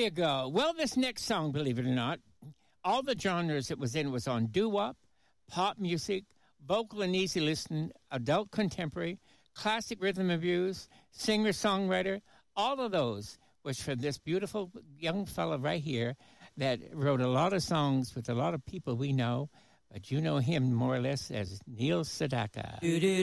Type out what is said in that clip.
you go. Well, this next song, believe it or not, all the genres it was in was on doo-wop, pop music, vocal and easy listening, adult contemporary, classic rhythm and blues, singer-songwriter. All of those was for this beautiful young fella right here that wrote a lot of songs with a lot of people we know, but you know him more or less as Neil Sedaka.